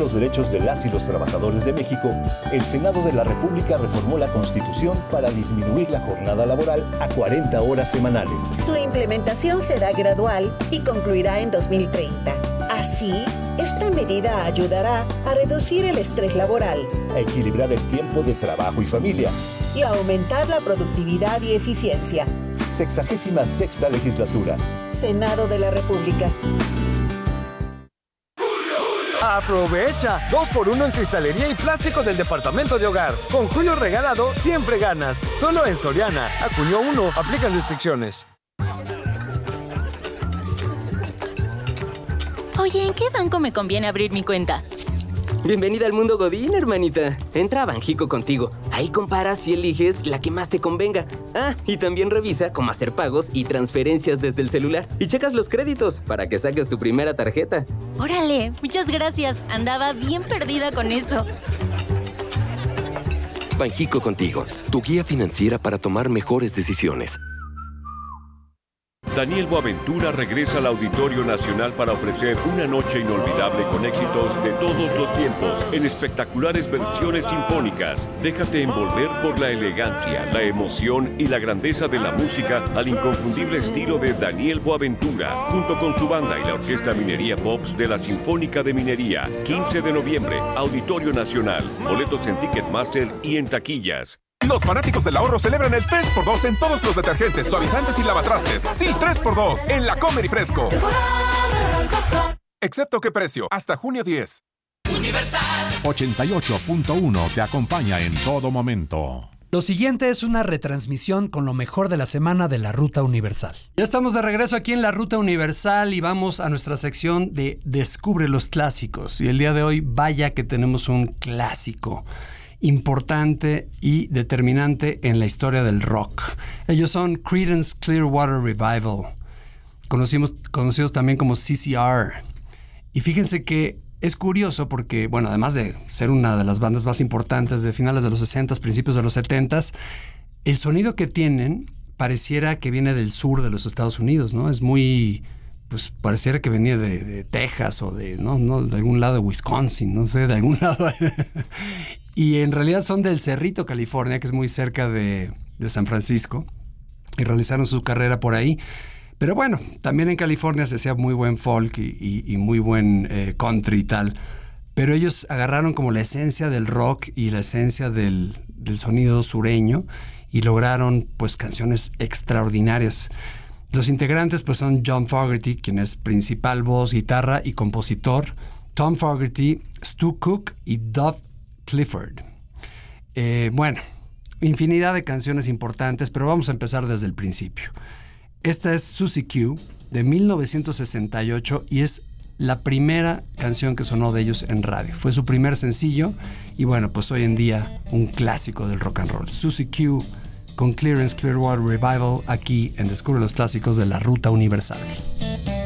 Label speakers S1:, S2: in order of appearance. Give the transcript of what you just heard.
S1: los derechos de las y los trabajadores de México, el Senado de la República reformó la Constitución para disminuir la jornada laboral a 40 horas semanales.
S2: Su implementación será gradual y concluirá en 2030. Así, esta medida ayudará a reducir el estrés laboral,
S1: a equilibrar el tiempo de trabajo y familia
S2: y a aumentar la productividad y eficiencia.
S1: 66ª legislatura.
S2: Senado de la República.
S3: ¡Aprovecha! 2x1 en cristalería y plástico del departamento de hogar. Con Julio Regalado siempre ganas. Solo en Soriana. A junio 1. Aplican restricciones.
S4: Oye, ¿en qué banco me conviene abrir mi cuenta?
S5: Bienvenida al mundo Godín, hermanita. Entra a Banjico contigo. Ahí comparas y eliges la que más te convenga. Ah, y también revisa cómo hacer pagos y transferencias desde el celular. Y checas los créditos para que saques tu primera tarjeta.
S4: ¡Órale! Muchas gracias. Andaba bien perdida con eso.
S6: Banjico contigo, tu guía financiera para tomar mejores decisiones.
S7: Daniel Boaventura regresa al Auditorio Nacional para ofrecer una noche inolvidable con éxitos de todos los tiempos en espectaculares versiones sinfónicas. Déjate envolver por la elegancia, la emoción y la grandeza de la música al inconfundible estilo de Daniel Boaventura, junto con su banda y la Orquesta Minería Pops de la Sinfónica de Minería. 15 de noviembre, Auditorio Nacional. Boletos en Ticketmaster y en taquillas.
S8: Los fanáticos del ahorro celebran el 3x2 en todos los detergentes, suavizantes y lavatrastes. Sí, 3x2 en La Comer y Fresco. Excepto qué precio, hasta junio 10.
S9: Universal 88.1 te acompaña en todo momento.
S10: Lo siguiente es una retransmisión con lo mejor de la semana de la Ruta Universal. Ya estamos de regreso aquí en la Ruta Universal y vamos a nuestra sección de Descubre los Clásicos. Y el día de hoy, vaya que tenemos un clásico importante y determinante en la historia del rock. Ellos son Creedence Clearwater Revival, conocidos también como CCR. Y fíjense que es curioso porque, bueno, además de ser una de las bandas más importantes de finales de los 60s, principios de los 70s, el sonido que tienen pareciera que viene del sur de los Estados Unidos, ¿no? Es muy, pues pareciera que venía de Texas o de algún lado de Wisconsin, no sé, de algún lado. Y en realidad son del Cerrito, California, que es muy cerca de San Francisco, y realizaron su carrera por ahí. Pero bueno, también en California se hacía muy buen folk y muy buen country y tal. Pero ellos agarraron como la esencia del rock y la esencia del sonido sureño y lograron pues canciones extraordinarias. Los integrantes pues son John Fogerty, quien es principal voz, guitarra y compositor, Tom Fogerty, Stu Cook y Dov Clifford. Bueno, infinidad de canciones importantes, pero vamos a empezar desde el principio. Esta es Susie Q de 1968 y es la primera canción que sonó de ellos en radio. Fue su primer sencillo y bueno, pues hoy en día un clásico del rock and roll. Susie Q con Creedence Clearwater Revival aquí en Descubre los Clásicos de la Ruta Universal.